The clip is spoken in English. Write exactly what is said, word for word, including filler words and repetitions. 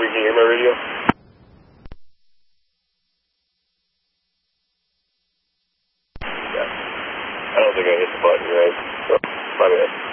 Can you hear my radio? Yeah. I don't think I hit the button right. So, my bad.